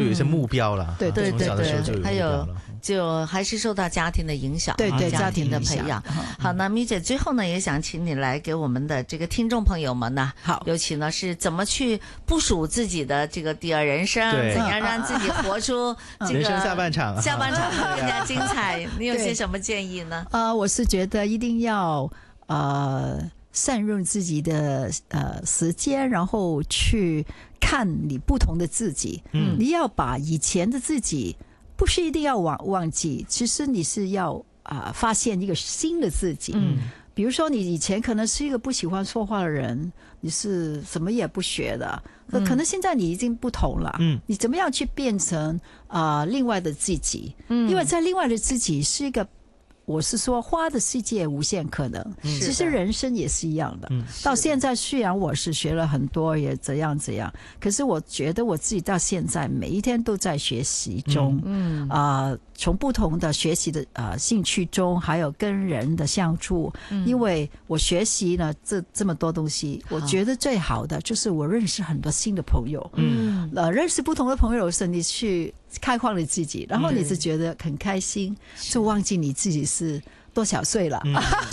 有一些目标了。 对对从小的时候就有目标了。 还有就还是受到家庭的影响， 对对， 家庭的培养。好，那咪姐最后呢，也想请你来给我们的这个听众朋友们呢， 好， 尤其呢是怎么去部署自己的这个第二人生，怎样让自己活出这个人生下半场更加精彩？你有些什么建议呢？ 我是觉得一定要善用自己的时间，然后去看你不同的自己。你要把以前的自己不是一定要忘记，其实你是要发现一个新的自己。比如说你以前可能是一个不喜欢说话的人，你是什么也不学的，可能现在你已经不同了。你怎么样去变成另外的自己？因为在另外的自己是一个，我是说花的世界无限可能，其实人生也是一样的。到现在虽然我是学了很多也怎样，可是我觉得我自己到现在每一天都在学习中。从不同的学习的兴趣中，还有跟人的相处。因为我学习呢这么多东西，我觉得最好的就是我认识很多新的朋友。认识不同的朋友时，你去开放你自己，然后你是觉得很开心，就忘记你自己是多少岁了。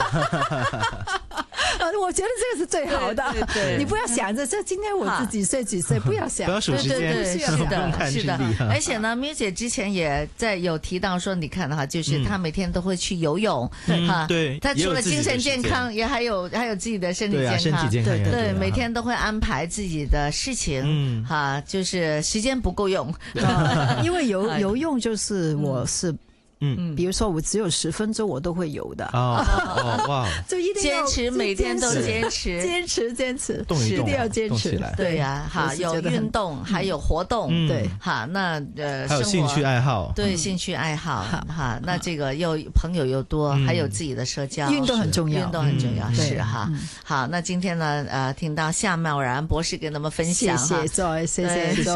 我觉得这个是最好的。对，你不要想着这今天我是几岁，不要想， 不要数时间， 是的。而且呢，咪姐之前也有提到说，你看哈，就是她每天都会去游泳， 对， 她除了精神健康，也还有自己的身体健康，对，每天都会安排自己的事情，就是时间不够用， 因为游泳就是我是。比如说我只有10分钟我都会游的。 哇， 就一定要坚持，每天都坚持， 一定要坚持。 对呀，有运动，还有活动，对，那还有兴趣爱好， 对，兴趣爱好，那这个又朋友又多，还有自己的社交， 运动很重要， 是哈。好，那今天呢，听到夏妙然博士给我们分享， 谢谢Joy，谢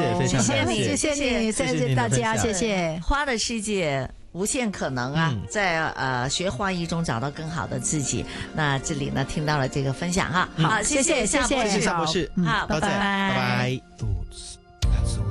谢大家，谢谢。 花的世界无限可能啊，在学花艺中找到更好的自己。那这里呢，听到了这个分享哈，好，谢谢夏博士， 好， 拜拜。